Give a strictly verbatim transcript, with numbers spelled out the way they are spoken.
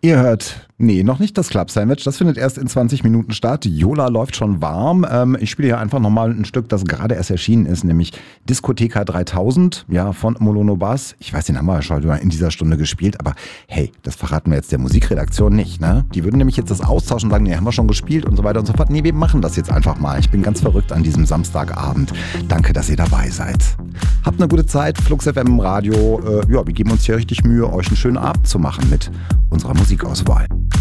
Ihr hört, nee, noch nicht das Club Sandwich, das findet erst in zwanzig Minuten statt. Jola läuft schon warm. Ähm, ich spiele hier einfach nochmal ein Stück, das gerade erst erschienen ist, nämlich Diskotheka dreitausend, ja, von Molono Bass. Ich weiß, den haben wir ja schon in dieser Stunde gespielt, aber hey, das verraten wir jetzt der Musikredaktion nicht, ne? Die würden nämlich jetzt das austauschen und sagen, nee, haben wir schon gespielt und so weiter und so fort. Nee, wir machen das jetzt einfach mal. Ich bin ganz verrückt an diesem Samstagabend. Danke, dass ihr dabei seid. Habt eine gute Zeit, Flux F M im Radio. Äh, ja, wir geben uns hier richtig Mühe, euch einen schönen Abend zu machen mit unserer Musikauswahl.